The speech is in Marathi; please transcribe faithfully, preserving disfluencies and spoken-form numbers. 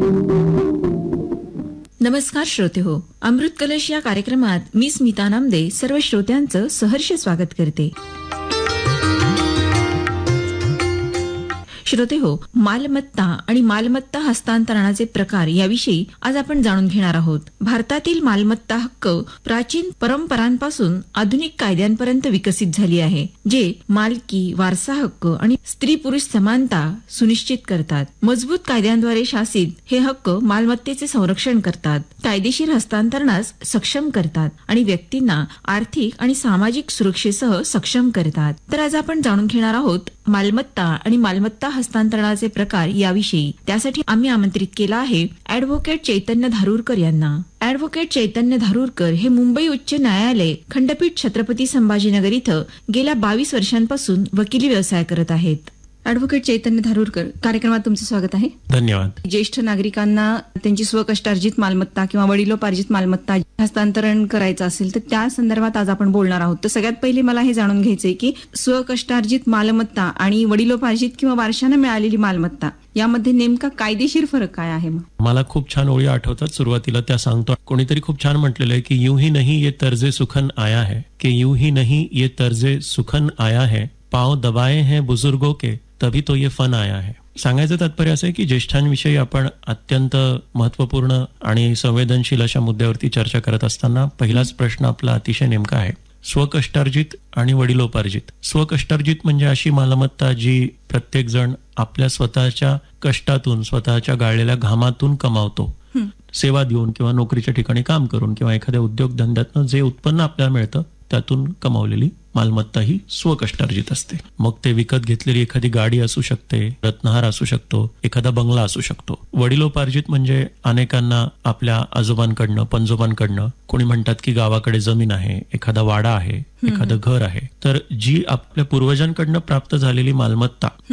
नमस्कार श्रोते हो, अमृत कलश या कार्यक्रमात मी स्मिता नामदे सर्व श्रोत्यांचं सहर्ष स्वागत करते. श्रोते हो, मालमत्ता आणि मालमत्ता हस्तांतरणाचे प्रकार याविषयी आज आपण जाणून घेणार आहोत. भारतातील मालमत्ता हक्क प्राचीन परंपरांपासून आधुनिक कायद्यांपर्यंत विकसित झाली आहे, जे मालकी, वारसा हक्क आणि स्त्री पुरुष समानता सुनिश्चित करतात. मजबूत कायद्यांद्वारे शासित हे हक्क मालमत्तेचे संरक्षण करतात, कायदेशीर हस्तांतरणास सक्षम करतात आणि व्यक्तींना आर्थिक आणि सामाजिक सुरक्षेसह सक्षम करतात. तर आज आपण जाणून घेणार आहोत मालमत्ता आणि मालमत्ता हस्तांतरणाचे प्रकार याविषयी. त्यासाठी आम्ही आमंत्रित केला आहे ऍडव्होकेट चैतन्य धारूरकर यांना. ऍडव्होकेट चैतन्य धारूरकर हे मुंबई उच्च न्यायालय खंडपीठ छत्रपती संभाजीनगर इथं गेल्या बावीस वर्षांपासून वकिली व्यवसाय करत आहेत. ऍडव्होकेट चैतन्य धारूरकर, कार्यक्रमात तुमचं स्वागत आहे. धन्यवाद. ज्येष्ठ नागरिकांना त्यांची स्वकष्टार्जित मालमत्ता किंवा वडिलोपार्जित मालमत्ता हस्तांतरण करायचं असेल तर त्या संदर्भात आज आपण बोलणार आहोत. तर सगळ्यात पहिले मला हे जाणून घ्यायचंय की स्वकष्टार्जित मालमत्ता आणि वडिलोपार्जित किंवा वारशाने मिळालेली मालमत्ता यामध्ये नेमका कायदेशीर फरक काय आहे? मला खूप छान ओळी आठवतात, सुरुवातीला त्या सांगतो. कोणीतरी खूप छान म्हटलेलं आहे की यूं ही नहीं ये तर्जे सुखन आया है, की यूं ही नहीं ये तर्जे सुखन आया है, पाव दबाए हैं बुजुर्गों के तभी तो ये फन आया है. सांगायचं तात्पर्य असं आहे की ज्येष्ठांविषयी आपण अत्यंत महत्वपूर्ण आणि संवेदनशील अशा मुद्द्यावरती चर्चा करत असताना पहिलाच प्रश्न आपला अतिशय नेमका आहे. स्वकष्टार्जित आणि वडिलोपार्जित. स्वकष्टार्जित म्हणजे अशी मालमत्ता जी प्रत्येक जण आपल्या स्वतःच्या कष्टातून, स्वतःच्या गाळलेल्या घामातून कमावतो. सेवा देऊन किंवा नोकरीच्या ठिकाणी काम करून किंवा एखाद्या उद्योगधंद्यातनं जे उत्पन्न आपल्याला मिळतं त्यातून कमावलेली मालमत्ता ही स्वकष्टार्जित असते. मग ते विकत घेतलेली एखादी गाडी असू शकते, रत्नहार असू शकतो, एखादा बंगला असू शकतो. वडिलोपार्जित म्हणजे अनेकांना आपल्या आजोबांकडनं, पणजोबांकडनं, कोणी म्हणतात की गावाकडे जमीन आहे, एखादा वाडा आहे, एखादं घर आहे, तर जी आपल्या पूर्वजांकडनं प्राप्त झालेली मालमत्ता